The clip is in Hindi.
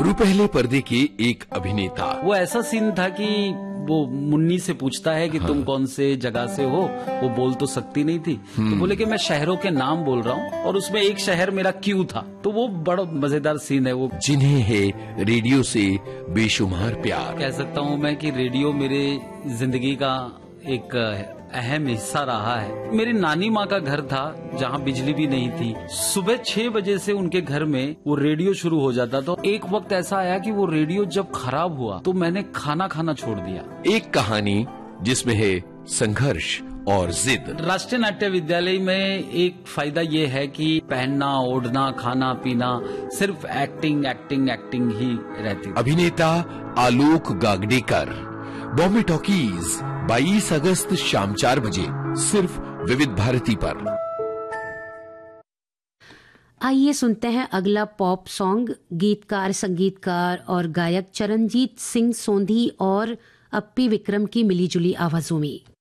रुपहले पर्दे के एक अभिनेता। वो ऐसा सीन था कि वो मुन्नी से पूछता है कि तुम कौन से जगह से हो। वो बोल तो सकती नहीं थी, तो बोले कि मैं शहरों के नाम बोल रहा हूँ, और उसमें एक शहर मेरा क्यों था। तो वो बड़ा मजेदार सीन है वो। जिन्हें है रेडियो से बेशुमार प्यार। कह सकता हूँ मैं कि रेडियो मेरे जिंदगी का एक अहम हिस्सा रहा है। मेरी नानी माँ का घर था जहाँ बिजली भी नहीं थी। सुबह 6 बजे से उनके घर में वो रेडियो शुरू हो जाता था। एक वक्त ऐसा आया कि वो रेडियो जब खराब हुआ तो मैंने खाना खाना छोड़ दिया। एक कहानी जिसमें है संघर्ष और जिद। राष्ट्रीय नाट्य विद्यालय में एक फायदा ये है कि पहनना, ओढ़ना, खाना पीना सिर्फ एक्टिंग एक्टिंग एक्टिंग ही रहती। अभिनेता आलोक गागडेकर। बॉम्बे टॉकीज 22 अगस्त शाम 4 बजे सिर्फ विविध भारती पर। आइए सुनते हैं अगला पॉप सॉन्ग। गीतकार, संगीतकार और गायक चरणजीत सिंह सोंधी और अप्पी विक्रम की मिलीजुली आवाजों में।